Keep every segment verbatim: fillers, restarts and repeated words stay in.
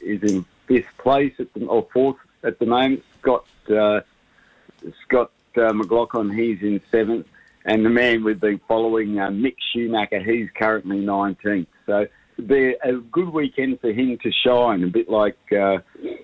is in fifth place at the, or fourth at the moment. Scott uh, Scott uh, McLaughlin, he's in seventh, and the man we've been following, uh, Mick Schumacher, he's currently nineteenth. So it'll be a good weekend for him to shine, a bit like uh,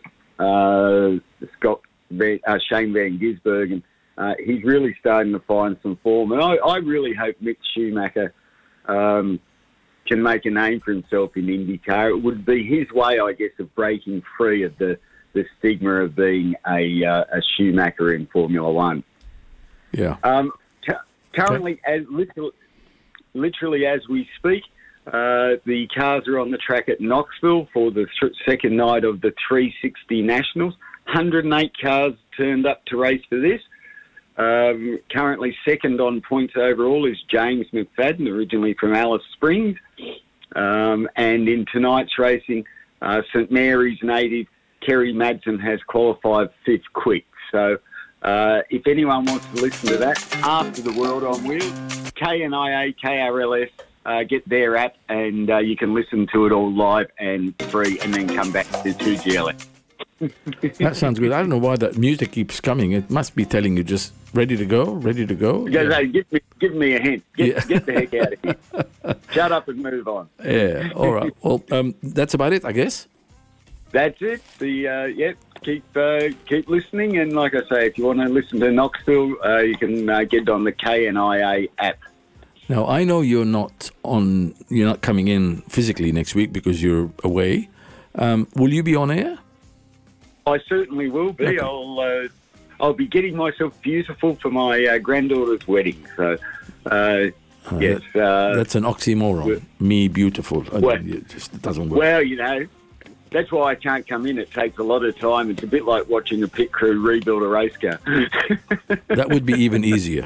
uh, Scott Van, uh, Shane Van Gisbergen. Uh, he's really starting to find some form, and I, I really hope Mick Schumacher um, can make a name for himself in IndyCar. It would be his way, I guess, of breaking free of the, the stigma of being a, uh, a Schumacher in Formula One. Yeah. Um, c- currently, okay. as literally, literally as we speak, uh, the cars are on the track at Knoxville for the th- second night of the three sixty Nationals. one hundred eight cars turned up to race for this. Um, currently second on points overall is James McFadden, originally from Alice Springs. Um, and in tonight's racing, uh, St Mary's native Kerry Madsen has qualified fifth quick. So uh, if anyone wants to listen to that after the World on Wheels, K N I A, K R L S, uh, get their app and uh, you can listen to it all live and free and then come back to two G L S. That sounds good. I don't know why that music keeps coming. It must be telling you just ready to go, ready to go. Yeah. Yeah. Give me, give me a hint. Get, Yeah. get the heck out of here. Shut up and move on. Yeah. All right. Well, um, that's about it, I guess. That's it. The uh, yeah. Keep uh, keep listening, and like I say, if you want to listen to Knoxville, uh, you can uh, get on the K N I A app. Now I know you're not on. You're not coming in physically next week because you're away. Um, will you be on air? I certainly will be. Okay. I'll uh, I'll be getting myself beautiful for my uh, granddaughter's wedding. So, uh, Uh, yes. Uh, That's an oxymoron. well- Me beautiful. I Well- mean, it just doesn't work. well, you know, that's why I can't come in. It takes a lot of time. It's a bit like watching a pit crew rebuild a race car. That would be even easier.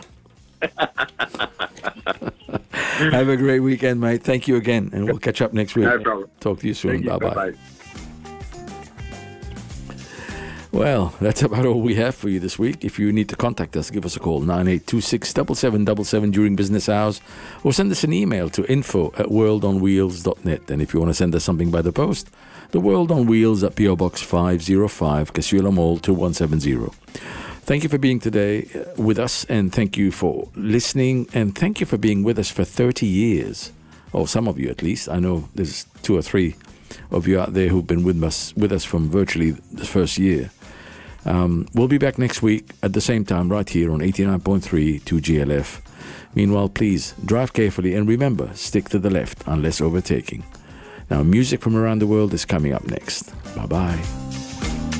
Have a great weekend, mate. Thank you again, and we'll catch up next week. No problem. Talk to you soon. Thank you. Bye-bye. Bye-bye. Well, that's about all we have for you this week. If you need to contact us, give us a call, nine eight two six, seven seven seven seven during business hours, or send us an email to info at world on wheels dot net. And if you want to send us something by the post, the World on Wheels at P O Box five oh five, Casula Mall, two one seven zero. Thank you for being today uh, with us, and thank you for listening, and thank you for being with us for thirty years, or some of you at least. I know there's two or three of you out there who've been with us, with us from virtually the first year. Um, we'll be back next week at the same time right here on eighty-nine point three two G L F. Meanwhile, please drive carefully and remember, stick to the left unless overtaking. Now, music from around the world is coming up next. Bye-bye.